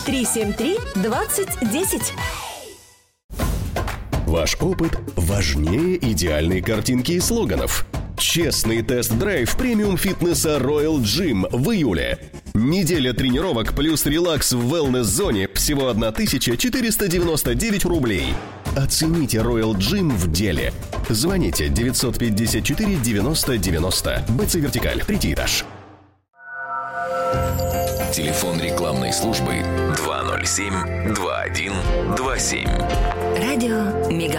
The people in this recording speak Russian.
373-2010. Ваш опыт важнее идеальной картинки и слоганов. Честный тест-драйв премиум-фитнеса Royal Gym в июле. Неделя тренировок плюс релакс в wellness-зоне всего 1499 рублей. Оцените Royal Gym в деле. Звоните 954 90 90. БЦ Вертикаль, 3 этаж. Телефон рекламной службы 207-2127. Радио Мегафон.